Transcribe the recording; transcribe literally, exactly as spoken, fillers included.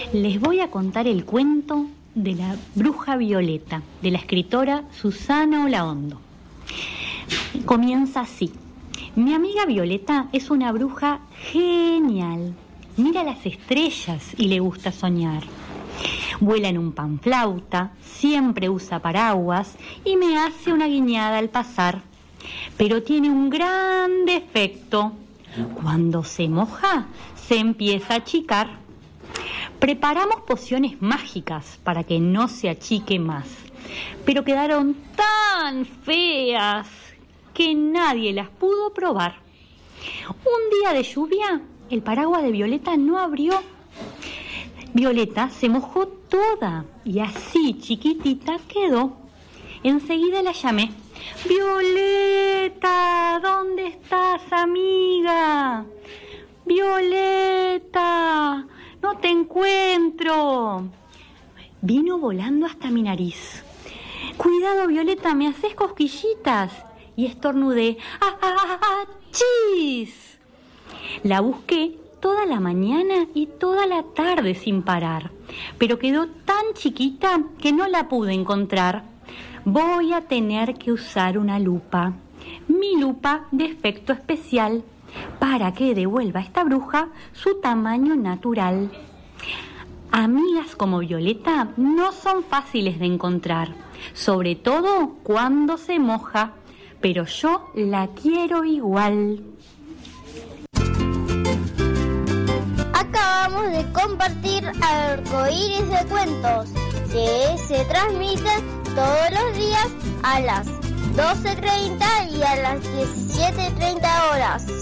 Les voy a contar el cuento de la bruja Violeta, de la escritora Susana Olaondo. Comienza así. Mi amiga Violeta es una bruja genial. Mira las estrellas y le gusta soñar. Vuela en un panflauta, siempre usa paraguas y me hace una guiñada al pasar. Pero tiene un gran defecto. Cuando se moja, se empieza a achicar. Preparamos pociones mágicas para que no se achique más, pero quedaron tan feas que nadie las pudo probar. Un día de lluvia, el paraguas de Violeta no abrió. Violeta se mojó toda y así chiquitita quedó. Enseguida la llamé. Violeta, ¿dónde estás, amiga? Violeta, no te encuentro. Vino volando hasta mi nariz. Cuidado, Violeta, me haces cosquillitas. Y estornudé. ¡Ah, ah, ah, ah, chis! La busqué toda la mañana y toda la tarde sin parar, pero quedó tan chiquita que no la pude encontrar. Voy a tener que usar una lupa, mi lupa de efecto especial, para que devuelva a esta bruja su tamaño natural. Amigas como Violeta no son fáciles de encontrar, sobre todo cuando se moja, pero yo la quiero igual. Acabamos de compartir Arcoíris de Cuentos, que se transmiten todos los días a las doce treinta y a las diecisiete treinta horas.